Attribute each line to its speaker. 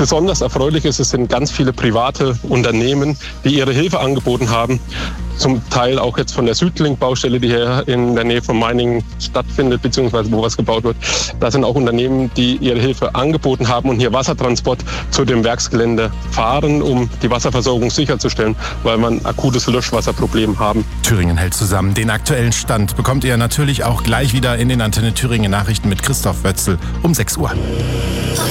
Speaker 1: besonders erfreulich ist, es sind ganz viele private Unternehmen, die ihre Hilfe angeboten haben. Zum Teil auch jetzt von der Südlink-Baustelle, die hier in der Nähe von Meiningen stattfindet, beziehungsweise wo was gebaut wird. Da sind auch Unternehmen, die ihre Hilfe angeboten haben und hier Wassertransport zu dem Werksgelände fahren, um die Wasserversorgung sicherzustellen, weil wir ein akutes Löschwasserproblem haben.
Speaker 2: Thüringen hält zusammen. Den aktuellen Stand bekommt ihr natürlich auch gleich wieder in den Antenne Thüringen Nachrichten mit Christoph Wötzl um 6 Uhr.